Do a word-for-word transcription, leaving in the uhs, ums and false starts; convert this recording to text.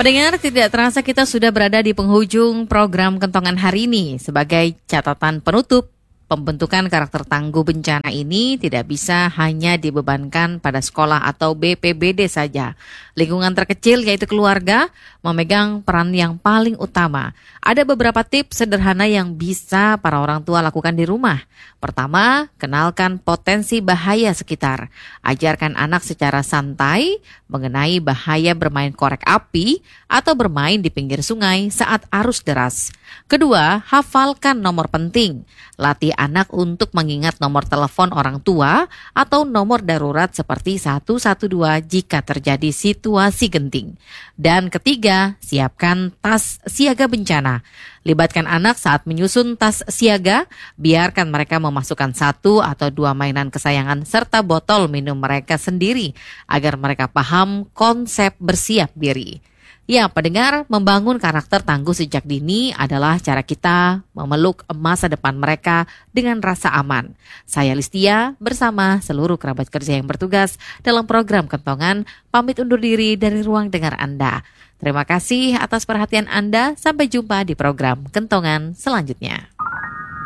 Pendengar, tidak terasa kita sudah berada di penghujung program Kentongan hari ini. Sebagai catatan penutup, pembentukan karakter tangguh bencana ini tidak bisa hanya dibebankan pada sekolah atau B P B D saja. Lingkungan terkecil yaitu keluarga memegang peran yang paling utama. Ada beberapa tips sederhana yang bisa para orang tua lakukan di rumah. Pertama, kenalkan potensi bahaya sekitar. Ajarkan anak secara santai mengenai bahaya bermain korek api atau bermain di pinggir sungai saat arus deras. Kedua, hafalkan nomor penting. Latih anak untuk mengingat nomor telepon orang tua atau nomor darurat seperti satu satu dua jika terjadi situasi genting. Dan ketiga, siapkan tas siaga bencana. Libatkan anak saat menyusun tas siaga, biarkan mereka memasukkan satu atau dua mainan kesayangan serta botol minum mereka sendiri agar mereka paham konsep bersiap diri. Ya, pendengar, membangun karakter tangguh sejak dini adalah cara kita memeluk masa depan mereka dengan rasa aman. Saya Listia bersama seluruh kerabat kerja yang bertugas dalam program Kentongan pamit undur diri dari ruang dengar Anda. Terima kasih atas perhatian Anda. Sampai jumpa di program Kentongan selanjutnya.